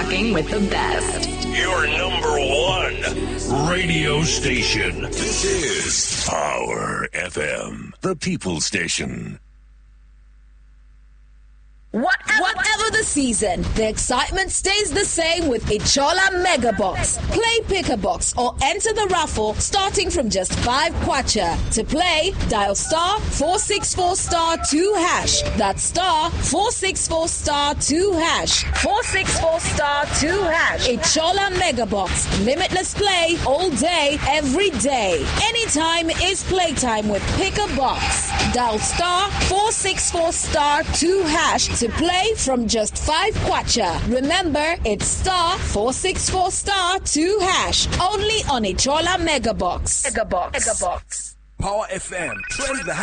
rocking with the best. Your number one radio station. This is Power FM, the People Station. Whatever the season, the excitement stays the same with Ichola Mega Box. Play Pick a Box or enter the raffle starting from just 5 kwacha. To play, dial star 464 star 2 hash. That's star 464 star 2 hash. 464 star 2 hash. Ichola Mega Box. Limitless play all day, every day. Anytime is playtime with Pick a Box. Dial star 464 star 2 hash to play from just 5 kwacha. Remember, it's star 464 star 2 hash. Only on Ichola Mega Box. Power FM. Trend the